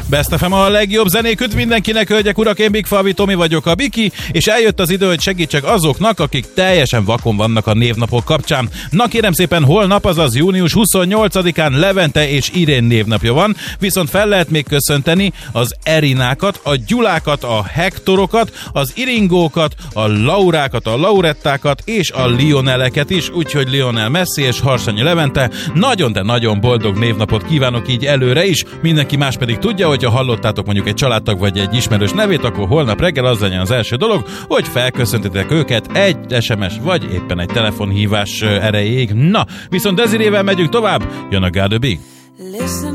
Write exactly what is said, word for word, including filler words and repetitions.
Best ef em a legjobb zenék, üdv mindenkinek, hölgyek, urak, én Big Falvi Tomi vagyok, a Biki, és eljött az idő, hogy segítsek azoknak, akik teljesen vakon vannak a névnapok kapcsán. Na kérem szépen, holnap, azaz június huszonnyolcadikán Levente és Irén névnapja van, viszont fel lehet még köszönteni az Erinákat, a Gyulákat, a Hektorokat, az Iringókat, a Laurákat, a Laurettákat és a Lioneleket is, úgyhogy Lionel Messi és Harsanyi Levente, nagyon, de nagyon boldog névnapot kívánok így előre is. Mindenki más pedig tudja, hogy ha hallottátok mondjuk egy családtag vagy egy ismerős nevét, akkor holnap reggel az legyen az első dolog, hogy felköszöntitek őket egy es em es vagy éppen egy telefonhívás erejéig. Na, viszont Desirével megyünk tovább, jön a Got to Be.